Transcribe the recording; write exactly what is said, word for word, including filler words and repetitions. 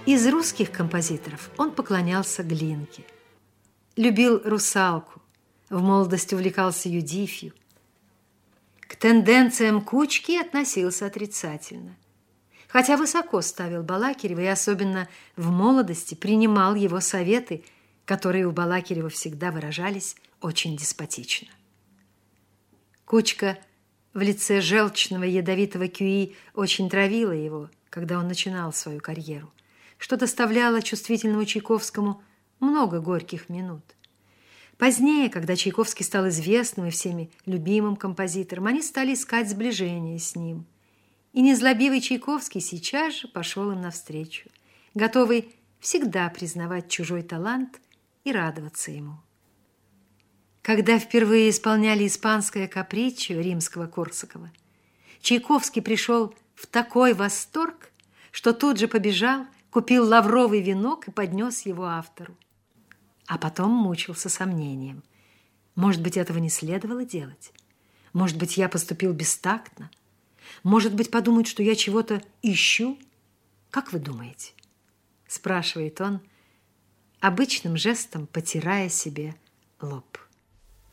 Из русских композиторов он поклонялся Глинке. Любил «Русалку», в молодости увлекался Юдифью. К тенденциям Кучки относился отрицательно. Хотя высоко ставил Балакирева и особенно в молодости принимал его советы, которые у Балакирева всегда выражались очень деспотично. Кучка в лице желчного ядовитого Кюи очень травила его, когда он начинал свою карьеру, что доставляло чувствительному Чайковскому много горьких минут. Позднее, когда Чайковский стал известным и всеми любимым композитором, они стали искать сближение с ним. И незлобивый Чайковский сейчас же пошел им навстречу, готовый всегда признавать чужой талант и радоваться ему. Когда впервые исполняли испанское каприччо римского Корсакова, Чайковский пришел в такой восторг, что тут же побежал, купил лавровый венок и поднес его автору. А потом мучился сомнением. Может быть, этого не следовало делать? Может быть, я поступил бестактно? Может быть, подумают, что я чего-то ищу? Как вы думаете? Спрашивает он, обычным жестом потирая себе лоб.